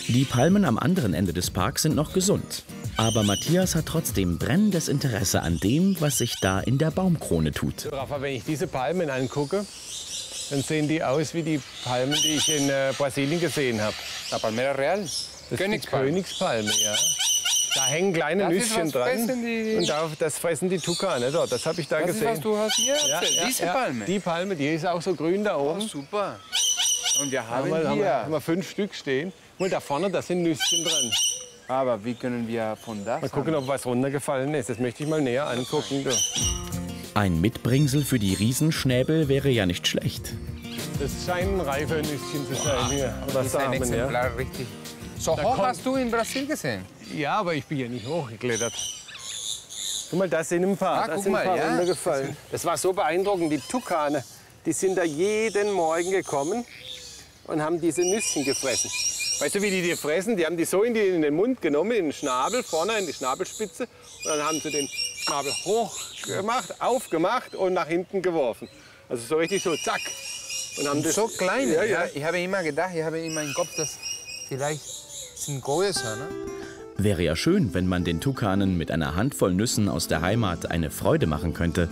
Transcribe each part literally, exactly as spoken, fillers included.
Die Palmen am anderen Ende des Parks sind noch gesund. Aber Matthias hat trotzdem brennendes Interesse an dem, was sich da in der Baumkrone tut. Rafa, wenn ich diese Palmen angucke, dann sehen die aus wie die Palmen, die ich in äh, Brasilien gesehen habe. La Palmera Real. Das Königspalme. Königspalme, ja. Da hängen kleine das Nüsschen ist, dran die... und da, das fressen die Tukane dort. Das habe ich da das gesehen. Das ist, was du hast hier ja, erzählt. Ja, Diese ja, Palme? Die Palme, die ist auch so grün da oben. Oh, super. Und wir haben, haben, wir, haben, wir, hier... haben wir fünf Stück stehen. Und da vorne, da sind Nüsschen dran. Aber wie können wir von das... Mal gucken, ob was runtergefallen ist. Das möchte ich mal näher angucken. Du. Ein Mitbringsel für die Riesenschnäbel wäre ja nicht schlecht. Das scheinen reife Nüsschen zu sein. Hier. Oder das ist ein Samen, Exemplar, ja. richtig. So da hoch kommt... hast du in Brasil gesehen? Ja, aber ich bin ja nicht hochgeklettert. Guck mal, da sind ein paar, ah, da guck sind mal, ein paar ja. runtergefallen. Das war so beeindruckend. Die Tukane, die sind da jeden Morgen gekommen und haben diese Nüsschen gefressen. Weißt du, wie die die fressen? Die haben die so in, die, in den Mund genommen, in den Schnabel, vorne in die Schnabelspitze. Und dann haben sie den Schnabel hochgemacht, aufgemacht und nach hinten geworfen. Also so richtig so, zack. Und haben das, so klein. Ja, ja. ja. Ich habe immer gedacht, ich habe in meinem Kopf, dass vielleicht sind größer, ne? Wäre ja schön, wenn man den Tukanen mit einer Handvoll Nüssen aus der Heimat eine Freude machen könnte.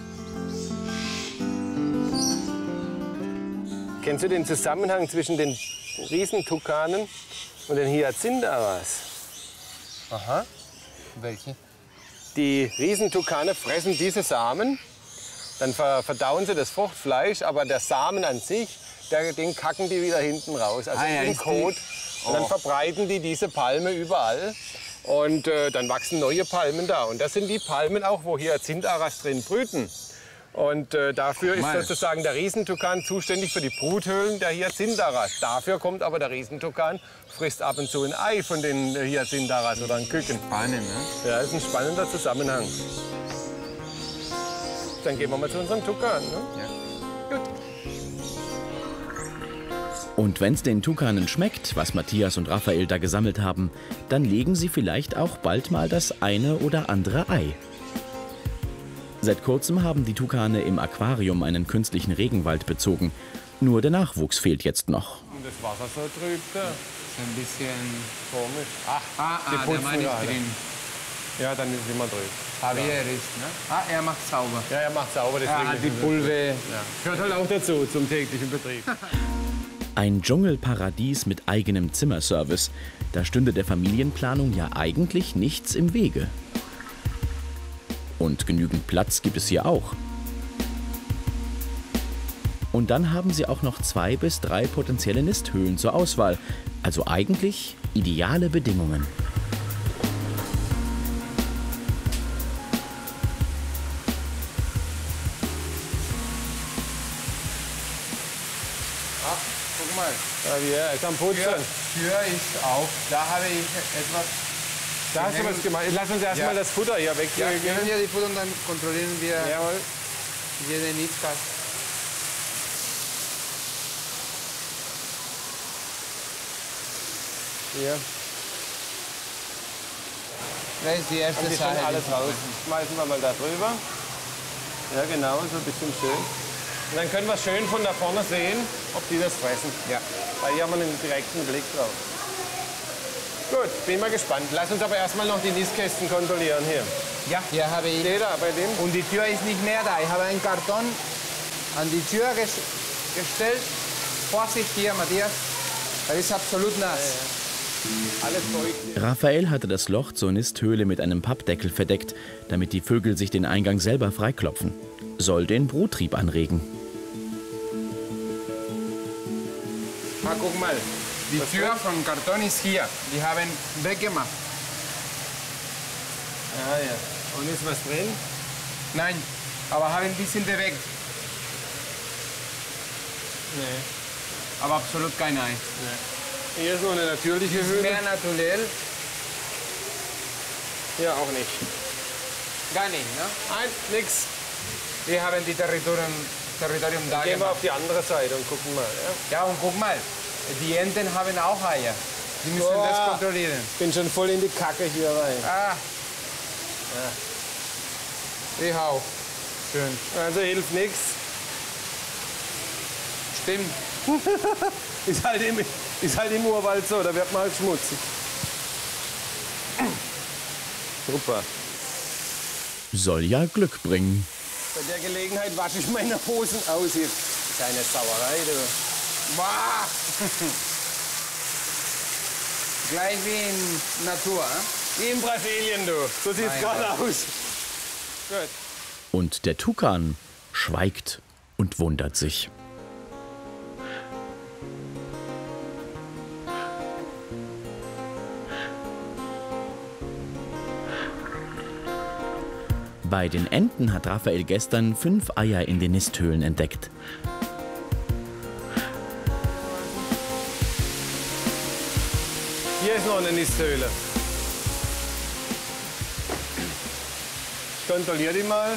Kennst du den Zusammenhang zwischen den Riesentukanen und den Hyazintharas? Aha. Welche? Die Riesentukane fressen diese Samen, dann verdauen sie das Fruchtfleisch, aber der Samen an sich, der, den kacken die wieder hinten raus, also ah, ja, im Kot. Oh. Und dann verbreiten die diese Palme überall und äh, dann wachsen neue Palmen da. Und das sind die Palmen auch, wo Hyazintharas drin brüten. Und äh, dafür ist sozusagen der Riesentukan zuständig für die Bruthöhlen der Hyazintharas. Dafür kommt aber der Riesentukan, frisst ab und zu ein Ei von den Hyazintharas oder ein Küken. Spannend, ne? Ja, das ist ein spannender Zusammenhang. Dann gehen wir mal zu unserem Tukan. Ne? Ja. Gut. Und wenn es den Tukanen schmeckt, was Matthias und Raphael da gesammelt haben, dann legen sie vielleicht auch bald mal das eine oder andere Ei. Seit kurzem haben die Tukane im Aquarium einen künstlichen Regenwald bezogen. Nur der Nachwuchs fehlt jetzt noch. Und das Wasser so trüb da. Ist ein bisschen komisch. Ach, ah, ah, der Mann ist drin. Ja, dann ist es immer drüben. Javier ja. ist, ne? Ah, er macht sauber. Ja, er macht sauber. Er hat die Pulver. Ja. Gehört halt auch dazu, zum täglichen Betrieb. Ein Dschungelparadies mit eigenem Zimmerservice. Da stünde der Familienplanung ja eigentlich nichts im Wege. Und genügend Platz gibt es hier auch. Und dann haben sie auch noch zwei bis drei potenzielle Nisthöhlen zur Auswahl. Also eigentlich ideale Bedingungen. Ah, guck mal. Ja, er ist am Putzen. Tür, Tür ist auf. Da habe ich etwas. Da hast du was gemacht. Lass uns erst ja. mal das Futter hier weg. Ja, geben wir die Futter und dann kontrollieren wir Jawohl. jede Nistkast. Hier. Das ist die erste Und die Sache. schon alles raus. Schmeißen wir mal da drüber. Ja, genau, so ein bisschen schön. Und dann können wir schön von da vorne sehen, ob die das fressen. Ja. Weil hier haben wir einen direkten Blick drauf. Gut, bin mal gespannt. Lass uns aber erstmal noch die Nistkästen kontrollieren hier. Ja, hier habe ich. Steht da bei dem? Und die Tür ist nicht mehr da. Ich habe einen Karton an die Tür ges gestellt. Vorsicht hier, Matthias. Das ist absolut nass. Ja, ja. Alles feucht. Raphael hatte das Loch zur Nisthöhle mit einem Pappdeckel verdeckt, damit die Vögel sich den Eingang selber freiklopfen. Soll den Bruttrieb anregen. Ah, guck mal. Die Was Tür vom Karton ist hier. Die haben weggemacht. Ja, ja. Und ist was drin? Nein, aber haben ein bisschen bewegt. Nee. Aber absolut kein Ei. Nee. Hier ist noch eine natürliche Höhle. Mehr naturell. Hier auch nicht. Gar nicht, ne? Nein, nix. Wir haben die Territorium, Territorium da Gehen wir gemacht. auf die andere Seite und gucken mal. Ja, ja und guck mal, die Enten haben auch Eier. Die müssen oh, das kontrollieren. Ich bin schon voll in die Kacke hier rein. Ah. Ja. Ich auch. Schön. Also hilft nichts. Stimmt. Ist halt im, Ist halt im Urwald so, da wird man halt schmutzig. Super. Soll ja Glück bringen. Bei der Gelegenheit wasche ich meine Hosen aus hier. Keine Sauerei, du. Boah. Gleich wie in Natur. Hein? Wie in Brasilien, du. So sieht's Mein gerade Gott. aus. Gut. Und der Tukan schweigt und wundert sich. Bei den Enten hat Raphael gestern fünf Eier in den Nisthöhlen entdeckt. Hier ist noch eine Nisthöhle. Ich kontrolliere die mal.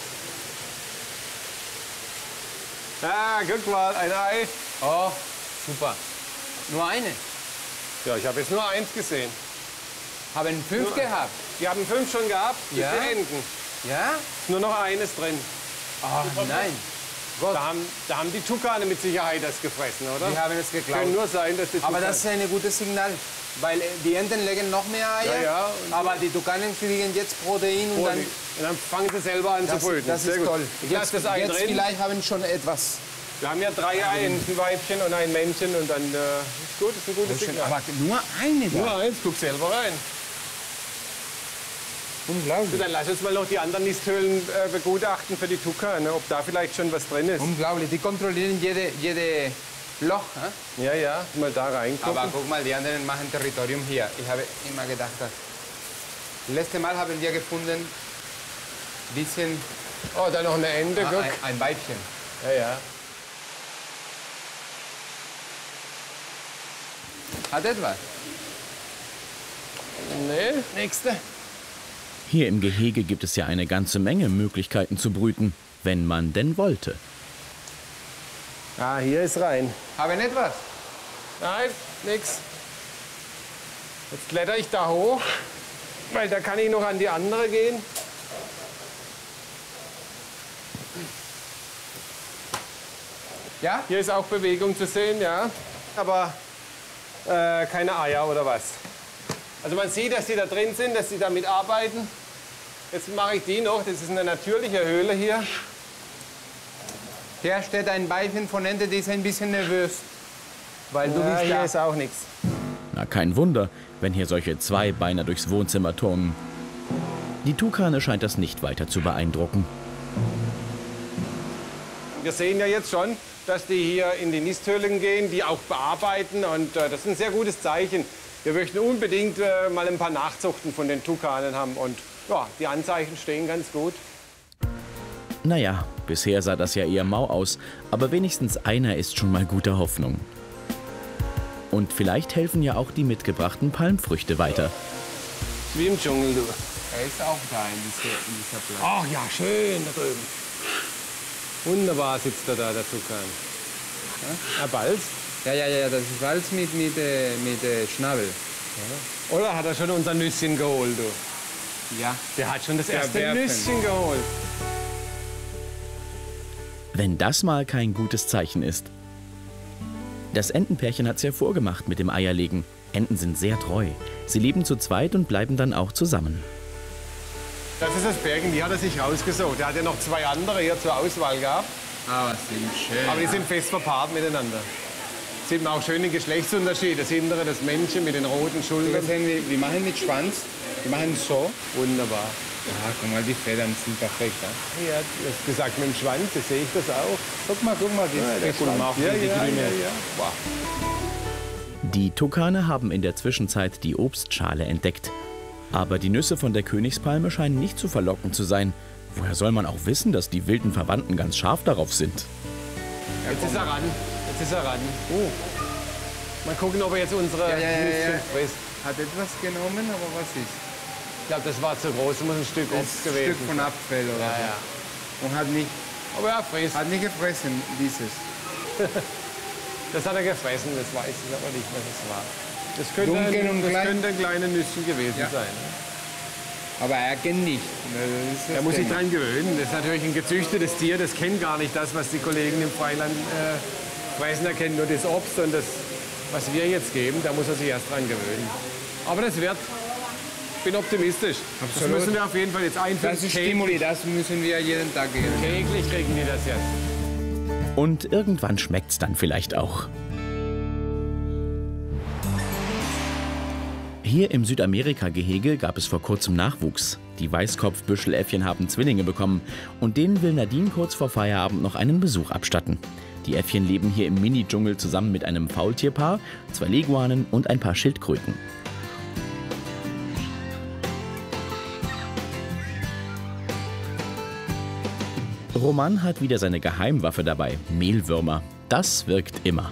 Ah, guck mal, ein Ei. Oh, super. Nur eine. Ja, ich habe jetzt nur eins gesehen. Haben fünf Nur- gehabt. Die haben fünf schon gehabt, die Ja? Enten. Ja? Ist nur noch eines drin. Ach nein. Gott, Da haben, da haben die Tukane mit Sicherheit das gefressen, oder? die haben es Kann geklaut. nur sein, dass die Aber Tukane... das ist ein gutes Signal, weil äh, die Enten legen noch mehr Eier, Ja, ja, und- aber die Tukanen kriegen jetzt Protein und Oh, dann... die- und dann fangen sie selber an Das, zu brüten. das Sehr ist gut. toll. Ich lasse Jetzt, das Ei jetzt drin. vielleicht haben schon etwas. Wir haben ja drei Entenweibchen und ein Männchen und dann äh, ist gut, ist ein gutes Signal. Aber nur eine da. Nur eins, guck selber rein. So, Unglaublich. dann lass uns mal noch die anderen Nisthöhlen äh, begutachten für die Tukane, ob da vielleicht schon was drin ist. Unglaublich. Die kontrollieren jede, jede Loch. Hä? Ja, ja, mal da reingucken. Aber guck mal, die anderen machen Territorium hier. Ich habe immer gedacht, das letzte Mal haben wir gefunden, bisschen Oh, da noch eine Ente, ah, guck. ein, ein Weibchen. Ja, ja. Hat etwas? Nee, nächste. Hier im Gehege gibt es ja eine ganze Menge Möglichkeiten zu brüten, wenn man denn wollte. Ah, hier ist rein. Haben etwas? Nein, nix. Jetzt kletter ich da hoch, weil da kann ich noch an die andere gehen. Ja? Hier ist auch Bewegung zu sehen, ja. Aber äh, keine Eier oder was. Also man sieht, dass die da drin sind, dass sie damit arbeiten. Jetzt mache ich die noch. Das ist eine natürliche Höhle hier. Hier steht ein Weibchen von Ente, die ist ein bisschen nervös. Weil du Ja, bist hier da. ist auch nichts. Na, kein Wunder, wenn hier solche Zweibeiner durchs Wohnzimmer turnen. Die Tukane scheint das nicht weiter zu beeindrucken. Wir sehen ja jetzt schon, dass die hier in die Nisthöhlen gehen, die auch bearbeiten. Und äh, das ist ein sehr gutes Zeichen. Wir möchten unbedingt äh, mal ein paar Nachzuchten von den Tukanen haben. Und ja, die Anzeichen stehen ganz gut. Naja, bisher sah das ja eher mau aus, aber wenigstens einer ist schon mal guter Hoffnung. Und vielleicht helfen ja auch die mitgebrachten Palmfrüchte weiter. Wie im Dschungel, du. Er ist auch da in, diese, in dieser Platz. Ach ja, schön da drüben. Wunderbar sitzt er da, der Tukan. Ja, Balz. Ja, ja, ja, das ist Walz mit, mit, äh, mit äh, Schnabel. Oder hat er schon unser Nüsschen geholt, du? Ja. Der hat schon das erste Werfen. Nüsschen geholt. Wenn das mal kein gutes Zeichen ist. Das Entenpärchen hat's ja vorgemacht mit dem Eierlegen. Enten sind sehr treu. Sie leben zu zweit und bleiben dann auch zusammen. Das ist das Pärchen, die hat er sich rausgesucht. Der hat ja noch zwei andere hier zur Auswahl gehabt. Aber sind schön. Aber die sind fest verpaart miteinander. Sieht man auch schön den Geschlechtsunterschied. Das hintere, das Männchen mit den roten Wir, Schultern. sehen, wir, wir machen mit Schwanz, wir machen so. Wunderbar. Ja, guck mal, die Federn sind perfekt. Ja. Ja, du hast gesagt mit dem Schwanz, das sehe ich das auch. Guck mal, guck mal, die Der Speckung Schwanz. macht Ja, die ja, grüne. ja, ja. Wow. Die Tukane haben in der Zwischenzeit die Obstschale entdeckt. Aber die Nüsse von der Königspalme scheinen nicht zu verlockend zu sein. Woher soll man auch wissen, dass die wilden Verwandten ganz scharf darauf sind? Jetzt ist er ran. Jetzt ist er ran. Oh. Mal gucken, ob er jetzt unsere Ja, ja, ja, Nüsschen ja. frisst. Hat etwas genommen, aber was ist? Ich glaube, das war zu groß. Das muss ein Stück Das Obst ist ein gewesen Stück von sein. Apfel oder Ja, so. ja. Und hat nicht, Aber er frisst. hat nicht gefressen, dieses. Das hat er gefressen, das weiß ich aber nicht, was es war. Das könnte, Dunkel ein, und das klein. könnte ein kleines Nüsschen gewesen Ja. sein. Aber er kennt nicht. Das ist das Er muss sich Thema. dran gewöhnen. Das ist natürlich ein gezüchtetes Tier, das kennt gar nicht das, was die Kollegen im Freiland äh, fressen. Er kennt nur das Obst und das was wir jetzt geben, da muss er sich erst dran gewöhnen. Aber das wird. Ich bin optimistisch. Absolut. Das müssen wir auf jeden Fall jetzt einführen. Das ist Stimuli, das müssen wir jeden Tag geben. Täglich kriegen die das jetzt. Und irgendwann schmeckt's dann vielleicht auch. Hier im Südamerika-Gehege gab es vor kurzem Nachwuchs. Die Weißkopfbüscheläffchen haben Zwillinge bekommen und denen will Nadine kurz vor Feierabend noch einen Besuch abstatten. Die Äffchen leben hier im Mini-Dschungel zusammen mit einem Faultierpaar, zwei Leguanen und ein paar Schildkröten. Roman hat wieder seine Geheimwaffe dabei, Mehlwürmer. Das wirkt immer.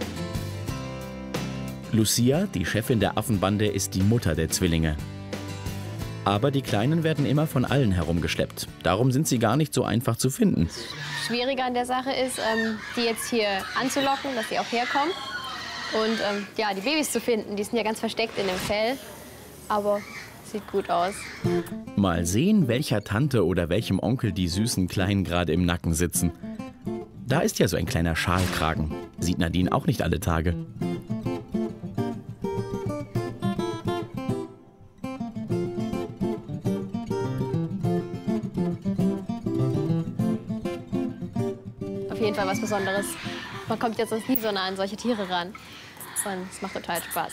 Lucia, die Chefin der Affenbande, ist die Mutter der Zwillinge. Aber die Kleinen werden immer von allen herumgeschleppt. Darum sind sie gar nicht so einfach zu finden. Schwieriger an der Sache ist, ähm, die jetzt hier anzulocken, dass sie auch herkommen. Und ähm, ja, die Babys zu finden, die sind ja ganz versteckt in dem Fell. Aber sieht gut aus. Mal sehen, welcher Tante oder welchem Onkel die süßen Kleinen gerade im Nacken sitzen. Da ist ja so ein kleiner Schalkragen. Sieht Nadine auch nicht alle Tage. Auf jeden Fall was Besonderes. Man kommt jetzt sonst nie so nah an solche Tiere ran. Und es macht total Spaß.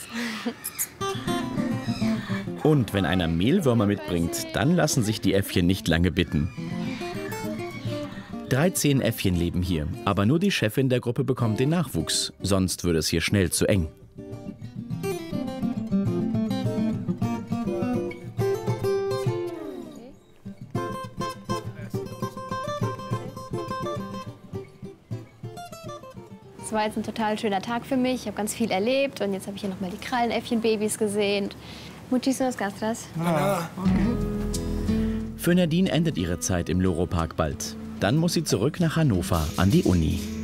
Und wenn einer Mehlwürmer mitbringt, dann lassen sich die Äffchen nicht lange bitten. dreizehn Äffchen leben hier, aber nur die Chefin der Gruppe bekommt den Nachwuchs. Sonst würde es hier schnell zu eng. Es war jetzt ein total schöner Tag für mich. Ich habe ganz viel erlebt und jetzt habe ich hier noch mal die Krallenäffchen-Babys gesehen. Muchísimas gracias. Ah, okay. Für Nadine endet ihre Zeit im Loro Park bald. Dann muss sie zurück nach Hannover an die Uni.